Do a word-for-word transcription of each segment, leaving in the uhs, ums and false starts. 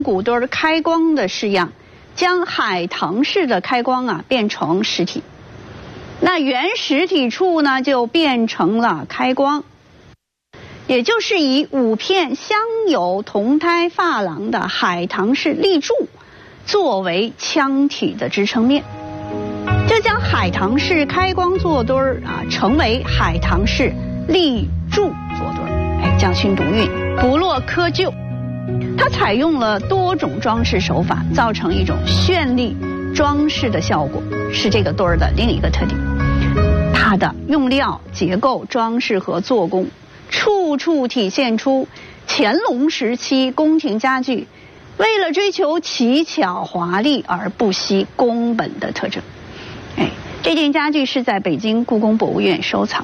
古墩开光的式样，将海棠式的开光啊变成实体。那原实体处呢，就变成了开光，也就是以五片镶有铜胎珐琅的海棠式立柱作为腔体的支撑面，就将海棠式开光坐墩儿啊成为海棠式立柱坐墩儿，哎，匠心独运，不落窠臼。它采用了多种装饰手法，造成一种绚丽装饰的效果，是这个墩儿的另一个特点。它的用料、结构、装饰和做工，处处体现出乾隆时期宫廷家具为了追求奇巧华丽而不惜工本的特征。哎，这件家具是在北京故宫博物院收藏。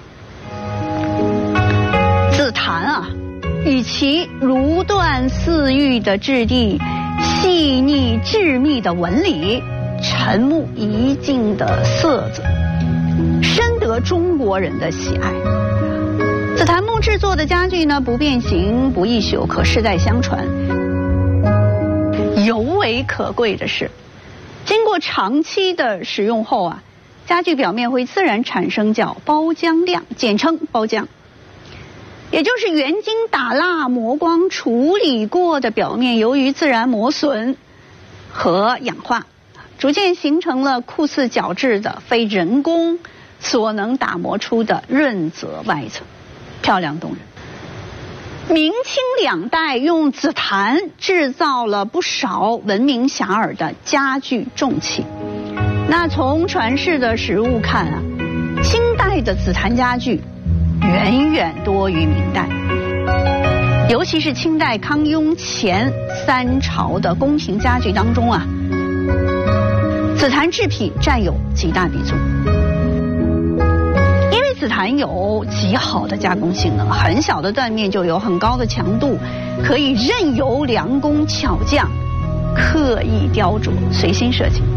紫檀啊，以其如缎似玉的质地、细腻致密的纹理、沉木一镜的色泽，深得中国人的喜爱。紫檀木制作的家具呢，不变形不易朽，可世代相传。尤为可贵的是，经过长期的使用后啊，家具表面会自然产生叫包浆亮，简称包浆，也就是原经打蜡磨光处理过的表面，由于自然磨损和氧化，逐渐形成了酷似角质的非人工所能打磨出的润泽外层，漂亮动人。明清两代用紫檀制造了不少闻名遐迩的家具重器。那从传世的实物看啊，清代的紫檀家具远远多于明代，尤其是清代康雍乾三朝的宫廷家具当中啊，紫檀制品占有极大比重。因为紫檀有极好的加工性能，很小的断面就有很高的强度，可以任由良工巧匠刻意雕琢，随心设计。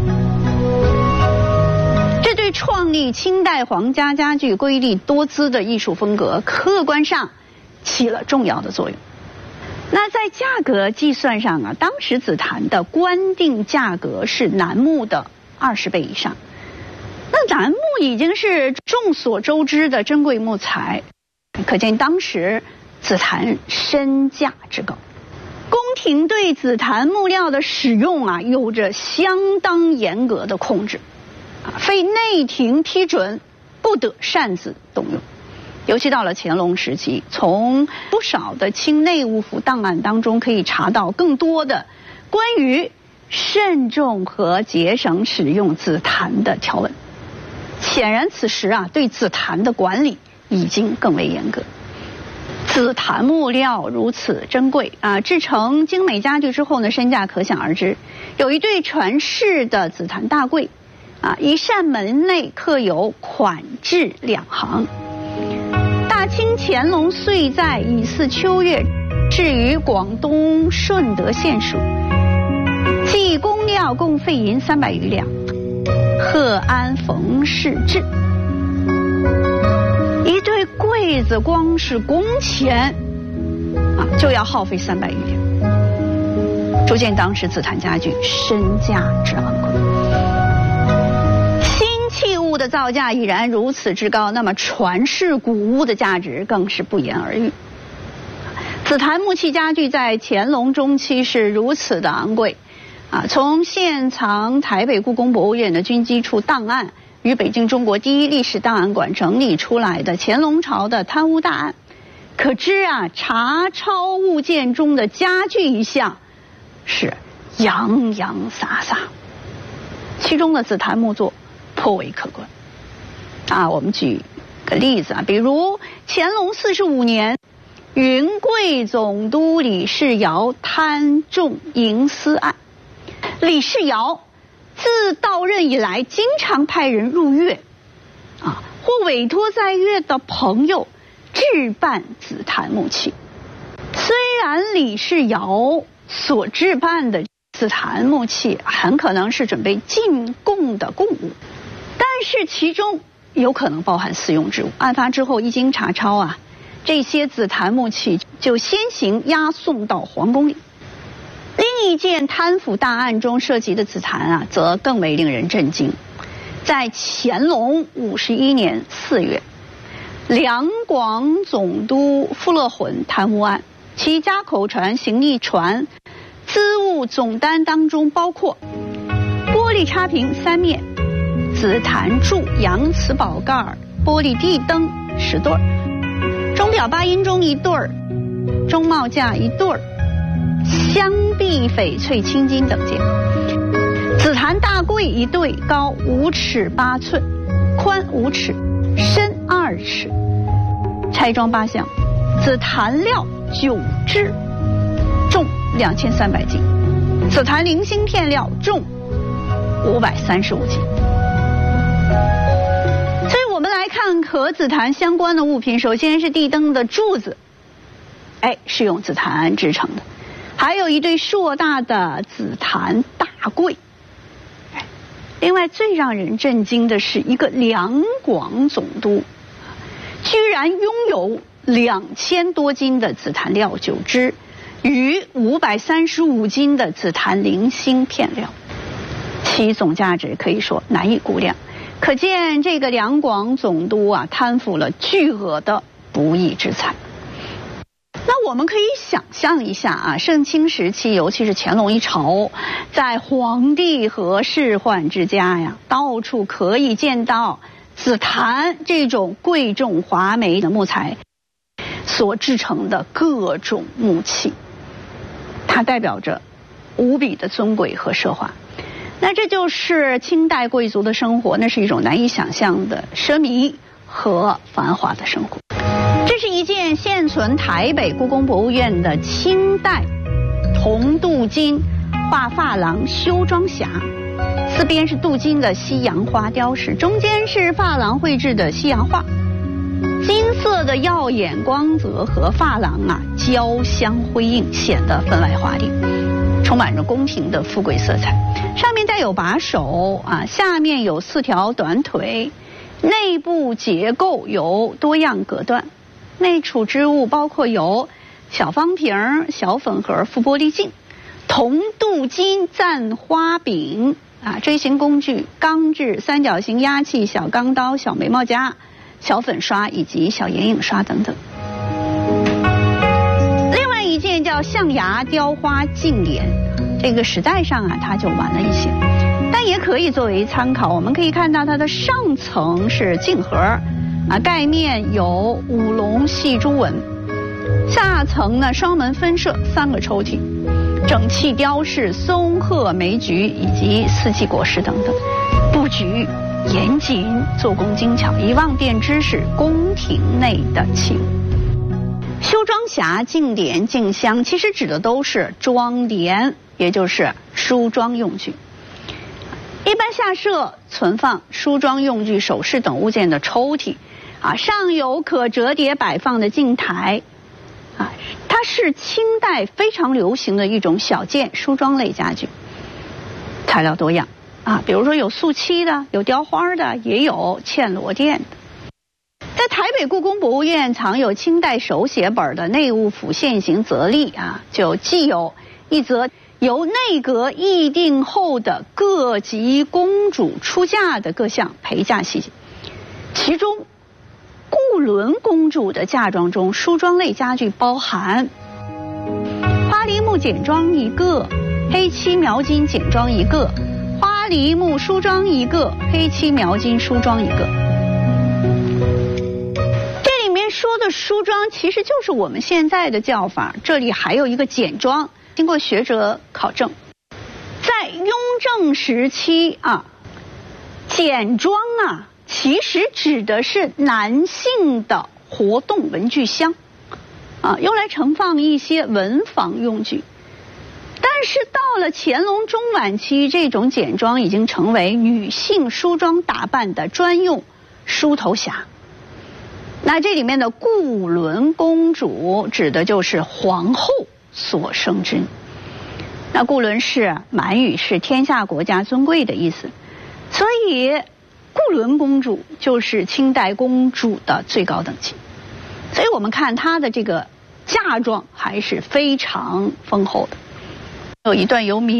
这对创立清代皇家家具瑰丽多姿的艺术风格，客观上起了重要的作用。那在价格计算上啊，当时紫檀的官定价格是楠木的二十倍以上。那楠木已经是众所周知的珍贵木材，可见当时紫檀身价之高。宫廷对紫檀木料的使用啊，有着相当严格的控制，非内廷批准不得擅自动用。尤其到了乾隆时期，从不少的清内务府档案当中可以查到更多的关于慎重和节省使用紫檀的条文。显然此时啊，对紫檀的管理已经更为严格。紫檀木料如此珍贵啊，制成精美家具之后呢，身价可想而知。有一对传世的紫檀大柜啊，一扇门内刻有款制两行。大清乾隆岁在乙巳秋月，置于广东顺德县属，计工料共费银三百余两，贺安冯氏制。一对柜子光是工钱啊，就要耗费三百余两，足见当时紫檀家具身价之昂贵。器物的造价已然如此之高，那么传世古物的价值更是不言而喻。紫檀木器家具在乾隆中期是如此的昂贵啊！从现藏台北故宫博物院的军机处档案与北京中国第一历史档案馆整理出来的乾隆朝的贪污大案，可知啊，查抄物件中的家具一项是洋洋洒洒，其中的紫檀木作颇为可观啊！我们举个例子啊，比如乾隆四十五年，云贵总督李世尧贪重营私案，李世尧自到任以来，经常派人入粤啊，或委托在粤的朋友置办紫檀木器。虽然李世尧所置办的紫檀木器很可能是准备进贡的贡物，但是其中有可能包含私用之物。案发之后一经查抄啊，这些紫檀木器就先行押送到皇宫里。 另一件贪腐大案中涉及的紫檀啊，则更为令人震惊。在乾隆五十一年四月，两广总督傅乐浑贪污案，其加口船、行李船、资物总单当中包括玻璃插屏三面、紫檀柱、洋瓷宝盖、玻璃地灯十对儿、钟表八音钟一对儿、钟帽架一对儿、镶碧翡翠青金等件。紫檀大柜一对，高五尺八寸，宽五尺，深二尺，拆装八项，紫檀料九只，重两千三百斤，紫檀零星片料重五百三十五斤。所以我们来看和紫檀相关的物品，首先是地灯的柱子，哎，是用紫檀制成的，还有一对硕大的紫檀大柜。另外，最让人震惊的是，一个两广总督居然拥有两千多斤的紫檀料九只，与五百三十五斤的紫檀零星片料，其总价值可以说难以估量。可见这个两广总督啊，贪腐了巨额的不义之财。那我们可以想象一下啊，盛清时期，尤其是乾隆一朝，在皇帝和仕宦之家呀，到处可以见到紫檀这种贵重华美的木材所制成的各种木器，它代表着无比的尊贵和奢华。那这就是清代贵族的生活，那是一种难以想象的奢靡和繁华的生活。这是一件现存台北故宫博物院的清代铜镀金画珐琅修装匣，四边是镀金的西洋花雕饰，中间是珐琅绘制的西洋画，金色的耀眼光泽和珐琅啊交相辉映，显得分外华丽，充满着宫廷的富贵色彩。上面带有把手啊，下面有四条短腿，内部结构由多样隔断，内储之物包括有小方瓶、小粉盒、副玻璃镜、铜镀金簪花柄啊，锥形工具、钢制三角形压器、小钢刀、小眉毛夹、小粉刷以及小眼影刷等等。另外一件叫象牙雕花镜帘，这个时代上啊它就晚了一些，但也可以作为参考。我们可以看到它的上层是镜盒啊，盖面有五龙戏珠纹，下层呢双门分设三个抽屉，整器雕饰松鹤梅菊以及四季果实等等，布局严谨，做工精巧，一望便知是宫廷内的器物。修装匣、镜帘、镜箱其实指的都是装帘，也就是梳妆用具。一般下设存放梳妆用具、首饰等物件的抽屉啊，上有可折叠摆放的镜台啊，它是清代非常流行的一种小件梳妆类家具，材料多样啊，比如说有素漆的，有雕花的，也有嵌螺钿的。在台北故宫博物院藏有清代手写本的内务府现行则例啊，就既有一则由内阁议定后的各级公主出嫁的各项陪嫁细节，其中固伦公主的嫁妆中梳妆类家具包含花梨木简装一个，黑漆描金简装一个，花梨木梳妆一个，黑漆描金梳妆一个。这里面说的梳妆其实就是我们现在的叫法，这里还有一个简装。经过学者考证，在雍正时期啊，简装啊其实指的是男性的活动文具箱啊，用来盛放一些文房用具。但是到了乾隆中晚期，这种简装已经成为女性梳妆打扮的专用梳头匣。那这里面的固伦公主指的就是皇后所生之女。那固伦氏满语是天下国家尊贵的意思，所以固伦公主就是清代公主的最高等级。所以我们看她的这个嫁妆还是非常丰厚的。 有一段由米